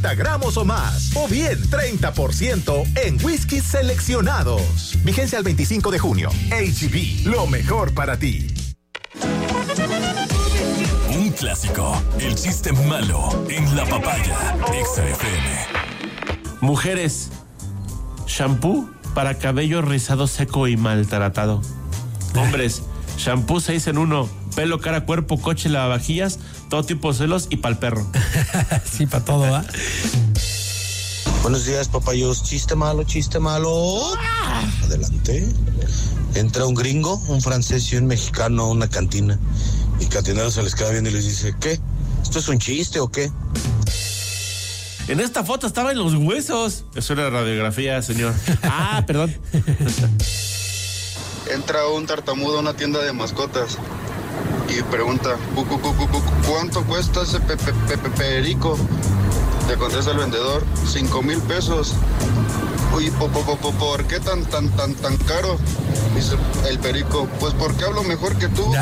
50 gramos o más. O bien 30% en whiskies seleccionados. Vigencia al 25 de junio. H-E-B, lo mejor para ti. Un clásico, el chiste malo en la papaya. Exa FM. Mujeres, shampoo para cabello rizado, seco y maltratado. Hombres, shampoo 6 en 1, pelo, cara, cuerpo, coche, lavavajillas, todo tipo de celos y pa'l perro. Sí, para todo, ¿va? Buenos días, papayos. Chiste malo, chiste malo. Adelante. Entra un gringo, un francés y un mexicano a una cantina. Y el cantinero se les queda viendo y les dice, ¿qué? ¿Esto es un chiste o qué? En esta foto estaban los huesos. Es una radiografía, señor. Perdón. Entra un tartamudo a una tienda de mascotas y pregunta, ¿cuánto cuesta ese perico? Le contesta el vendedor, 5,000 pesos. Uy, ¿por qué tan caro? Dice el perico, pues porque hablo mejor que tú.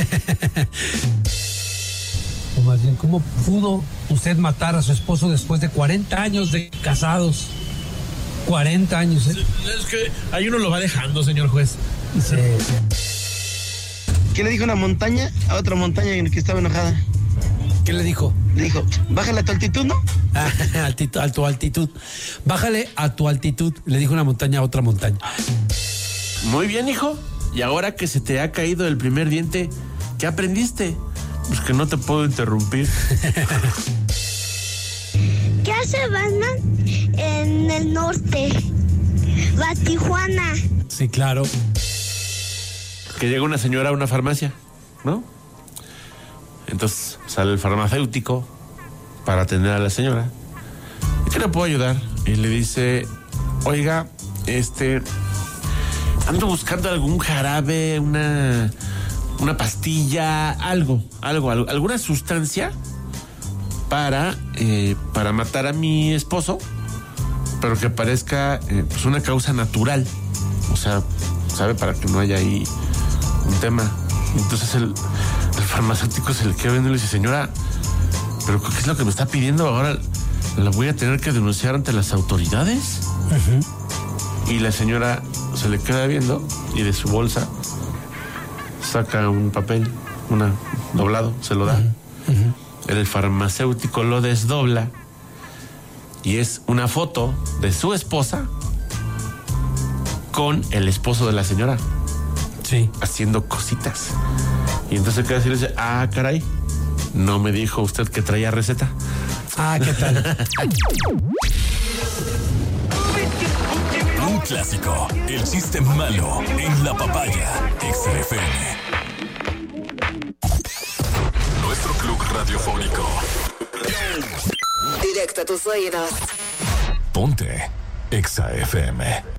O más bien, ¿cómo pudo usted matar a su esposo después de 40 años de casados? 40 años, ¿eh? Es que ahí uno lo va dejando, señor juez. Sí. ¿Qué le dijo una montaña a otra montaña que estaba enojada? ¿Qué le dijo? Le dijo, bájale a tu altitud, ¿no? A tu altitud. Bájale a tu altitud, le dijo una montaña a otra montaña. Muy bien, hijo. Y ahora que se te ha caído el primer diente, ¿qué aprendiste? Pues que no te puedo interrumpir. ¿Qué hace Batman en el norte? Va a Tijuana. Sí, claro. Que llega una señora a una farmacia, ¿no? Entonces sale el farmacéutico para atender a la señora. ¿Y qué le puedo ayudar? Y le dice, oiga, ando buscando algún jarabe, una pastilla, alguna sustancia para matar a mi esposo, pero que parezca pues una causa natural. O sea, ¿sabe? Para que no haya ahí un tema. Entonces el farmacéutico se le queda viendo y le dice, señora, ¿pero qué es lo que me está pidiendo? Ahora la voy a tener que denunciar ante las autoridades. Uh-huh. Y la señora se le queda viendo y de su bolsa saca un papel, doblado, se lo da. Uh-huh. Uh-huh. El farmacéutico lo desdobla y es una foto de su esposa con el esposo de la señora. Sí. Haciendo cositas. Y entonces queda así y le dice, caray, no me dijo usted que traía receta. ¿Qué tal? Un clásico, el chiste malo en la papaya. Exa FM. Nuestro club radiofónico. Directo a tus oídos. Ponte Exa FM.